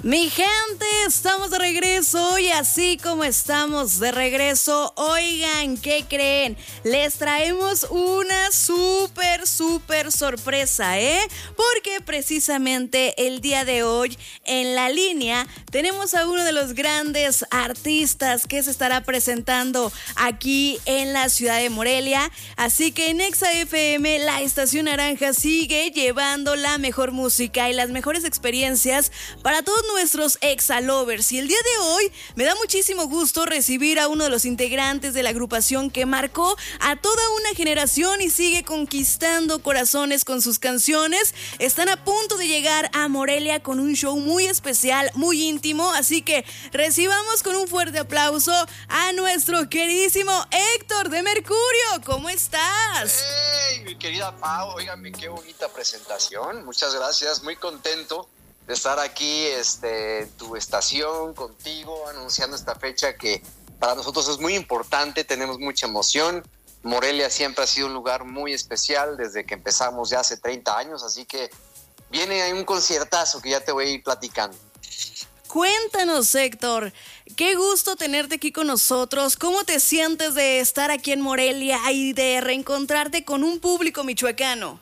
Mi gente, estamos de regreso y así como estamos de regreso, oigan, ¿qué creen? Les traemos una súper sorpresa, Porque precisamente el día de hoy en la línea tenemos a uno de los grandes artistas que se estará presentando aquí en la ciudad de Morelia. Así que en Exa FM, la Estación Naranja sigue llevando la mejor música y las mejores experiencias para todos nuestros Exa-lovers. Y el día de hoy me da muchísimo gusto recibir a uno de los integrantes de la agrupación que marcó a toda una generación y sigue conquistando corazones con sus canciones. Están a punto de llegar a Morelia con un show muy especial, muy íntimo, así que recibamos con un fuerte aplauso a nuestro queridísimo Héctor de Mercurio. ¿Cómo estás? ¡Hey, mi querida Pau! Óigame, qué bonita presentación. Muchas gracias, muy contento de estar aquí en tu estación contigo, anunciando esta fecha que para nosotros es muy importante, tenemos mucha emoción. Morelia siempre ha sido un lugar muy especial desde que empezamos ya hace 30 años, así que viene un conciertazo que ya te voy a ir platicando. Cuéntanos, Héctor, qué gusto tenerte aquí con nosotros. ¿Cómo te sientes de estar aquí en Morelia y de reencontrarte con un público michoacano?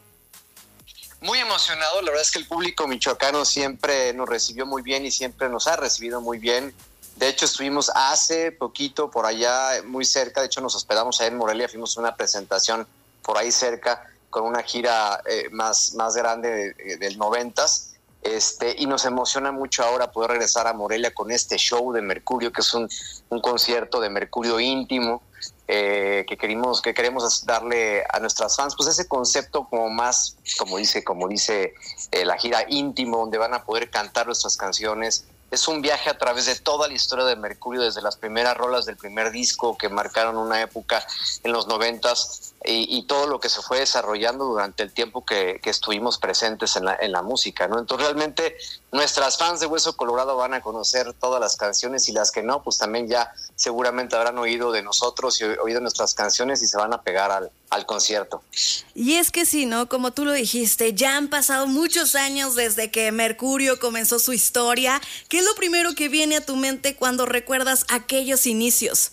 Muy emocionado, la verdad es que el público michoacano siempre nos recibió muy bien y siempre nos ha recibido muy bien. De hecho, estuvimos hace poquito por allá, muy cerca, de hecho nos hospedamos allá en Morelia, fuimos a una presentación por ahí cerca con una gira más grande del 90s. Y nos emociona mucho ahora poder regresar a Morelia con este show de Mercurio, que es un concierto de Mercurio íntimo, que queremos darle a nuestras fans, pues ese concepto como más, como dice la gira íntimo, donde van a poder cantar nuestras canciones. Es un viaje a través de toda la historia de Mercurio, desde las primeras rolas del primer disco que marcaron una época en los 90s y todo lo que se fue desarrollando durante el tiempo que estuvimos presentes en la música, ¿no? Entonces realmente nuestras fans de Hueso Colorado van a conocer todas las canciones y las que no, pues también ya seguramente habrán oído de nosotros y oído nuestras canciones y se van a pegar al concierto. Y es que sí, ¿no? Como tú lo dijiste, ya han pasado muchos años desde que Mercurio comenzó su historia. ¿Qué es lo primero que viene a tu mente cuando recuerdas aquellos inicios?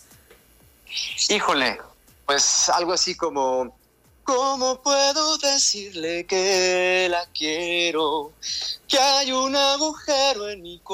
Híjole, pues algo así como: ¿cómo puedo decirle que la quiero? Que hay un agujero en mi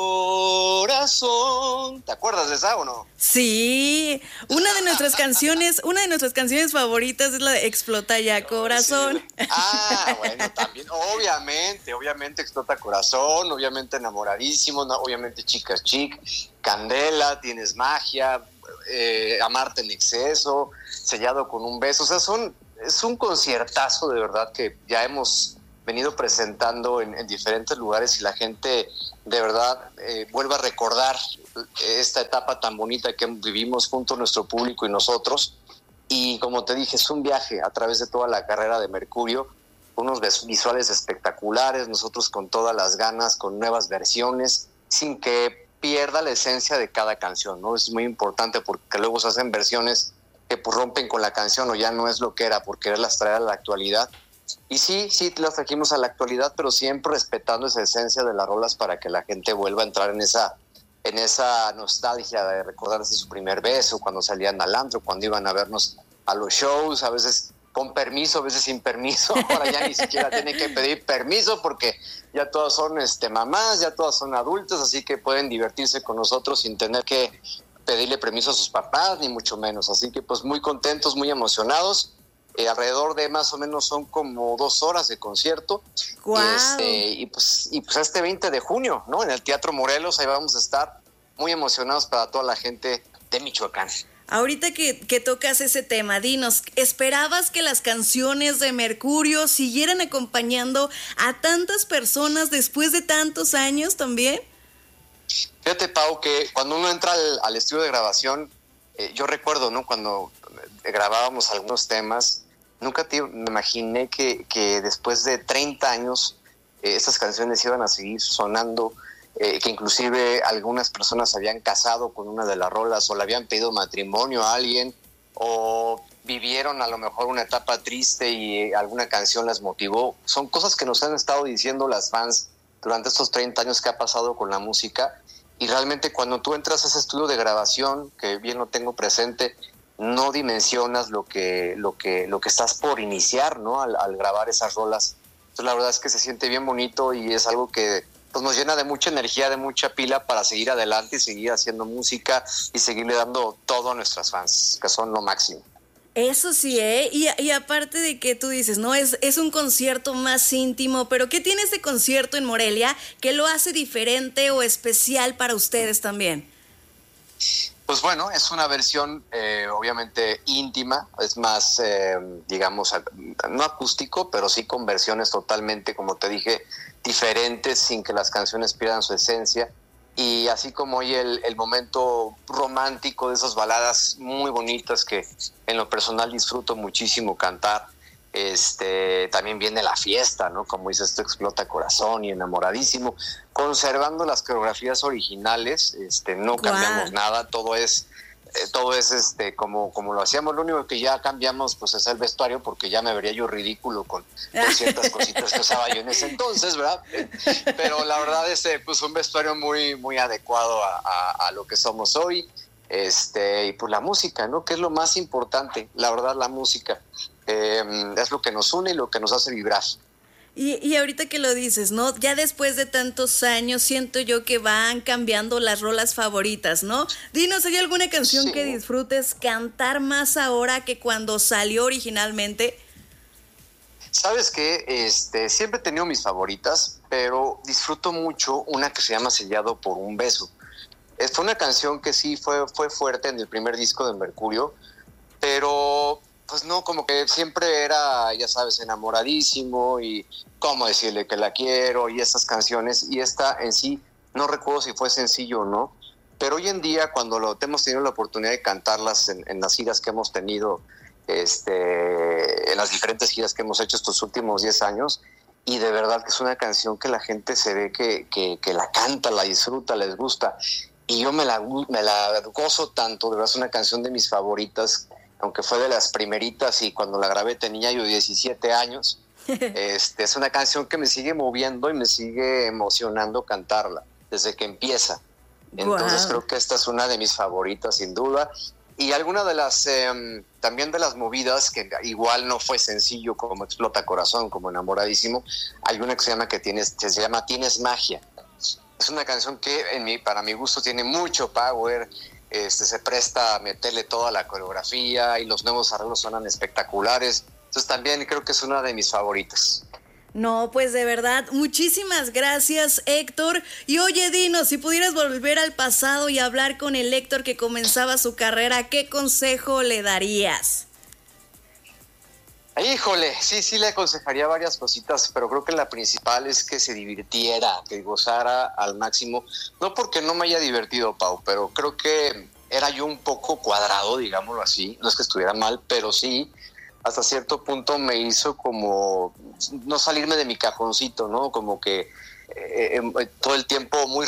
corazón. ¿Te acuerdas de esa o no? Sí, una de nuestras canciones favoritas es la de Explota ya Corazón. Sí. Bueno, también, obviamente Explota Corazón, obviamente Enamoradísimo, no, obviamente Chicas Chic, Candela, Tienes Magia, Amarte en Exceso, Sellado con un Beso. O sea, es un conciertazo de verdad que ya hemos venido presentando en diferentes lugares y la gente de verdad vuelve a recordar esta etapa tan bonita que vivimos junto a nuestro público y nosotros. Y como te dije, es un viaje a través de toda la carrera de Mercurio, unos visuales espectaculares, nosotros con todas las ganas, con nuevas versiones, sin que pierda la esencia de cada canción, ¿no? Es muy importante porque luego se hacen versiones que pues rompen con la canción o ya no es lo que era por quererlas traer a la actualidad. Y sí las trajimos a la actualidad, pero siempre respetando esa esencia de las rolas para que la gente vuelva a entrar en esa nostalgia de recordarse su primer beso, cuando salían al antro, cuando iban a vernos a los shows, a veces con permiso, a veces sin permiso. Ahora ya ni siquiera tienen que pedir permiso porque ya todas son mamás, ya todas son adultas, así que pueden divertirse con nosotros sin tener que pedirle permiso a sus papás, ni mucho menos. Así que pues muy contentos, muy emocionados. Alrededor de más o menos son como 2 horas de concierto. Wow. Y pues este 20 de junio, ¿no? En el Teatro Morelos, ahí vamos a estar muy emocionados para toda la gente de Michoacán. Ahorita que tocas ese tema, dinos, ¿esperabas que las canciones de Mercurio siguieran acompañando a tantas personas después de tantos años también? Fíjate, Pau, que cuando uno entra al estudio de grabación, yo recuerdo, ¿no? Cuando grabábamos algunos temas, nunca me imaginé que después de 30 años estas canciones iban a seguir sonando, que inclusive algunas personas se habían casado con una de las rolas o le habían pedido matrimonio a alguien o vivieron a lo mejor una etapa triste y alguna canción las motivó. Son cosas que nos han estado diciendo las fans durante estos 30 años que ha pasado con la música. Y realmente cuando tú entras a ese estudio de grabación, que bien lo tengo presente, no dimensionas lo que estás por iniciar, ¿no? Al grabar esas rolas. Entonces la verdad es que se siente bien bonito y es algo que pues, nos llena de mucha energía, de mucha pila para seguir adelante y seguir haciendo música y seguirle dando todo a nuestras fans, que son lo máximo. Eso sí, ¿eh? Y aparte de que tú dices, ¿no? Es un concierto más íntimo, pero ¿qué tiene este concierto en Morelia que lo hace diferente o especial para ustedes también? Pues bueno, es una versión obviamente íntima, es más, digamos, no acústico, pero sí con versiones totalmente, como te dije, diferentes, sin que las canciones pierdan su esencia. Y así como hoy el momento romántico de esas baladas muy bonitas que en lo personal disfruto muchísimo cantar, también viene la fiesta, ¿no? Como dices, esto explota corazón y enamoradísimo, conservando las coreografías originales, no cambiamos nada, todo es como lo hacíamos. Lo único que ya cambiamos pues es el vestuario, porque ya me vería yo ridículo con ciertas cositas que usaba yo en ese entonces, ¿verdad? Pero la verdad pues un vestuario muy, muy adecuado a lo que somos hoy, y pues la música, ¿no? Que es lo más importante, la verdad, la música es lo que nos une y lo que nos hace vibrar. Y ahorita que lo dices, ¿no? Ya después de tantos años siento yo que van cambiando las rolas favoritas, ¿no? Dinos, ¿hay alguna canción que disfrutes cantar más ahora que cuando salió originalmente? ¿Sabes qué? Siempre he tenido mis favoritas, pero disfruto mucho una que se llama Sellado por un beso. Fue una canción que sí fue fuerte en el primer disco de Mercurio, pero pues no, como que siempre era, ya sabes, enamoradísimo y cómo decirle que la quiero y esas canciones. Y esta en sí, no recuerdo si fue sencillo o no, pero hoy en día cuando hemos tenido la oportunidad de cantarlas en las giras que hemos tenido, en las diferentes giras que hemos hecho estos últimos 10 años, y de verdad que es una canción que la gente se ve que la canta, la disfruta, les gusta. Y yo me la gozo tanto, de verdad es una canción de mis favoritas, aunque fue de las primeritas y cuando la grabé tenía yo 17 años. Es una canción que me sigue moviendo y me sigue emocionando cantarla desde que empieza. Entonces creo que esta es una de mis favoritas sin duda. Y alguna de las, también de las movidas, que igual no fue sencillo como Explota Corazón, como Enamoradísimo, hay una que se llama Tienes Magia. Es una canción que para mi gusto tiene mucho power, se presta a meterle toda la coreografía y los nuevos arreglos suenan espectaculares. Entonces también creo que es una de mis favoritas. No, pues de verdad, muchísimas gracias, Héctor. Y oye, dinos, si pudieras volver al pasado y hablar con el Héctor que comenzaba su carrera, ¿qué consejo le darías? Híjole, sí le aconsejaría varias cositas, pero creo que la principal es que se divirtiera, que gozara al máximo. No porque no me haya divertido, Pau, pero creo que era yo un poco cuadrado, digámoslo así. No es que estuviera mal, pero sí, hasta cierto punto me hizo como no salirme de mi cajoncito, ¿no? Como que todo el tiempo muy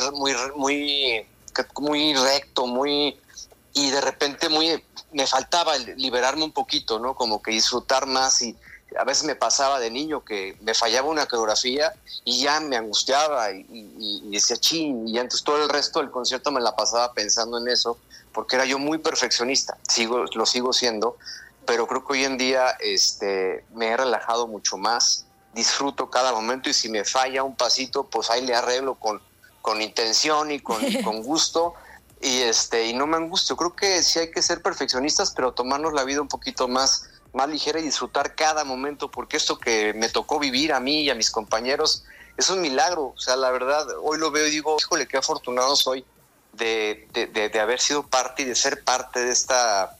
recto, y de repente me faltaba liberarme un poquito, ¿no? Como que disfrutar más. Y a veces me pasaba de niño que me fallaba una coreografía y ya me angustiaba y decía chin, y entonces todo el resto del concierto me la pasaba pensando en eso, porque era yo muy perfeccionista, lo sigo siendo, pero creo que hoy en día me he relajado mucho más, disfruto cada momento, y si me falla un pasito, pues ahí le arreglo con intención y con gusto. Y no me angustio. Creo que sí hay que ser perfeccionistas, pero tomarnos la vida un poquito más ligera y disfrutar cada momento, porque esto que me tocó vivir a mí y a mis compañeros es un milagro. O sea, la verdad, hoy lo veo y digo, híjole, qué afortunado soy de haber sido parte y de ser parte de esta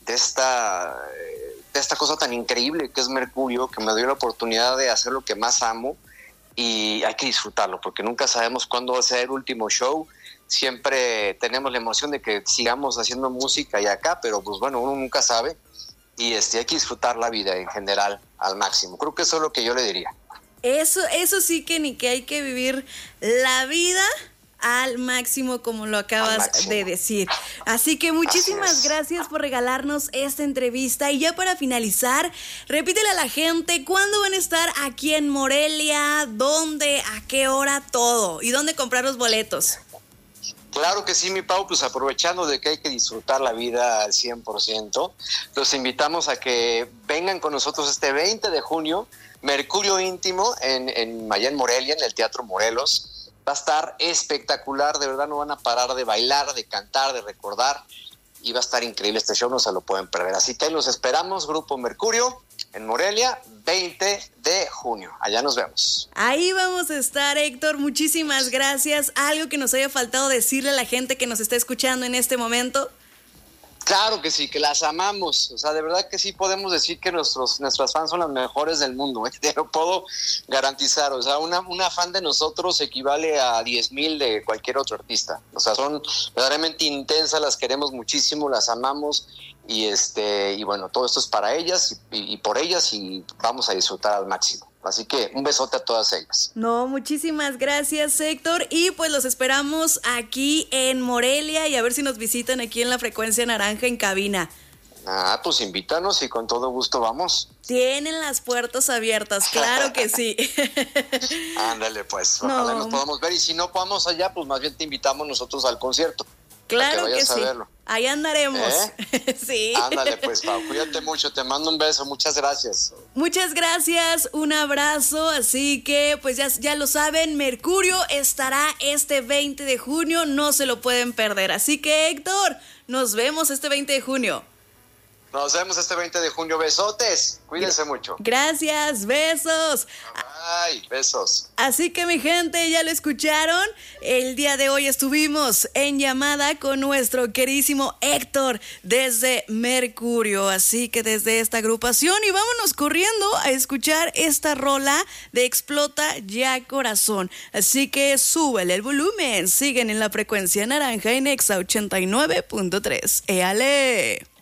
cosa tan increíble que es Mercurio, que me dio la oportunidad de hacer lo que más amo, y hay que disfrutarlo, porque nunca sabemos cuándo va a ser el último show. Siempre tenemos la emoción de que sigamos haciendo música y acá, pero pues bueno, uno nunca sabe, y hay que disfrutar la vida en general al máximo. Creo que eso es lo que yo le diría. Eso sí que ni que hay que vivir la vida al máximo, como lo acabas de decir. Así que muchísimas gracias por regalarnos esta entrevista. Y ya para finalizar, repítele a la gente cuándo van a estar aquí en Morelia, dónde, a qué hora, todo, y dónde comprar los boletos. Claro que sí, mi Pau, pues aprovechando de que hay que disfrutar la vida al 100%, los invitamos a que vengan con nosotros este 20 de junio, Mercurio Íntimo, allá en Morelia, en el Teatro Morelos. Va a estar espectacular, de verdad no van a parar de bailar, de cantar, de recordar, y va a estar increíble este show, no se lo pueden perder. Así que los esperamos, Grupo Mercurio, en Morelia, 20 de junio. Allá nos vemos. Ahí vamos a estar, Héctor. Muchísimas gracias. ¿Algo que nos haya faltado decirle a la gente que nos está escuchando en este momento? Claro que sí, que las amamos. O sea, de verdad que sí podemos decir que nuestras fans son las mejores del mundo. Te lo puedo garantizar. O sea, una fan de nosotros equivale a 10,000 de cualquier otro artista. O sea, son verdaderamente intensas, las queremos muchísimo, las amamos. Y bueno, todo esto es para ellas y por ellas, y vamos a disfrutar al máximo. Así que un besote a todas ellas. No, muchísimas gracias, Héctor. Y pues los esperamos aquí en Morelia y a ver si nos visitan aquí en la Frecuencia Naranja en cabina. Pues invítanos y con todo gusto vamos. Tienen las puertas abiertas, claro que sí. Ándale, pues, ojalá nos podamos ver. Y si no podamos allá, pues más bien te invitamos nosotros al concierto. Claro que sí. Ahí andaremos. Sí. Ándale, pues, Pau, cuídate mucho, te mando un beso, muchas gracias. Muchas gracias, un abrazo. Así que, pues ya lo saben, Mercurio estará este 20 de junio, no se lo pueden perder. Así que, Héctor, nos vemos este 20 de junio. Nos vemos este 20 de junio. Besotes. Cuídense mucho. Gracias. Besos. Ay, besos. Así que, mi gente, ya lo escucharon. El día de hoy estuvimos en llamada con nuestro queridísimo Héctor desde Mercurio. Así que desde esta agrupación, y vámonos corriendo a escuchar esta rola de Explota Ya Corazón. Así que súbele el volumen. Siguen en la Frecuencia Naranja en Exa 89.3. ¡Éale!